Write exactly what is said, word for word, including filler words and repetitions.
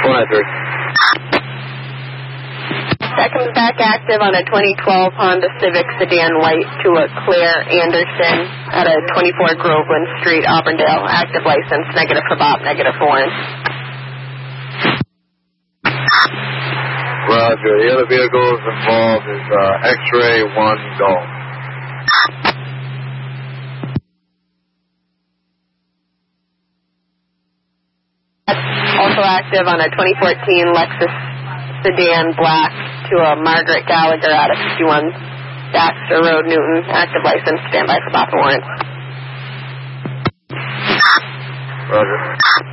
four nine three. That comes back active on a twenty twelve Honda Civic sedan white to a Claire Anderson at a twenty-four Groveland Street, Auburndale. Active license, negative for Bob, negative for Warren. Roger. The other vehicles involved is uh, X-Ray one Golf. Also active on a twenty fourteen Lexus sedan black to a Margaret Gallagher out of fifty-one Baxter Road, Newton. Active license, standby for Bob Warren. Roger.